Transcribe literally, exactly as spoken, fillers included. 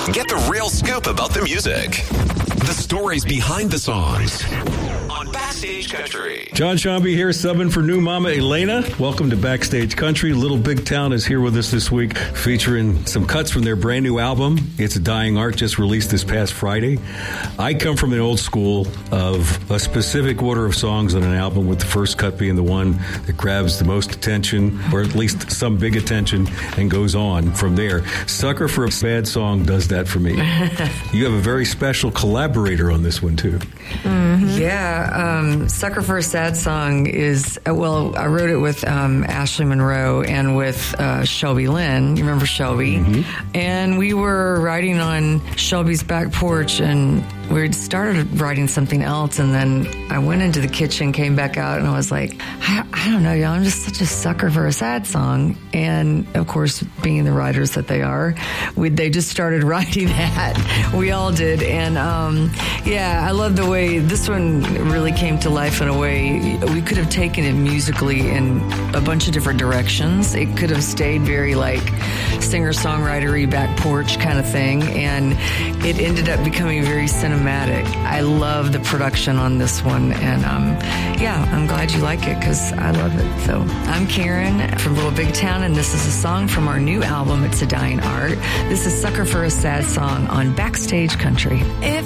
Get the real scoop about the music. The stories behind the songs on Backstage Country. John Shambi here, subbing for new Mama Elena. Welcome to Backstage Country. Little Big Town is here with us this week, featuring some cuts from their brand new album. It's a Dying Art, just released this past Friday. I come from an old school of a specific order of songs on an album, with the first cut being the one that grabs the most attention, or at least some big attention, and goes on from there. Sucker for a Bad Song does that for me. You have a very special collaborator on this one, too. Mm-hmm. Yeah, um, Sucker for a Sad Song is, uh, well, I wrote it with um, Ashley Monroe and with uh, Shelby Lynn. You remember Shelby? Mm-hmm. And we were writing on Shelby's back porch, and we had started writing something else, and then I went into the kitchen, came back out, and I was like, I, I don't know, y'all, I'm just such a sucker for a sad song. And, of course, being the writers that they are, we, they just started writing that. We all did. And, um, yeah, I love the way this one really came to life in a way. We could have taken it musically in a bunch of different directions. It could have stayed very, like, singer-songwriter-y back porch kind of thing, and it ended up becoming very cinematic. I love the production on this one, and um, yeah, I'm glad you like it, because I love it. So I'm Karen from Little Big Town, and this is a song from our new album, It's a Dying Art. This is Sucker for a Sad Song on Backstage Country. If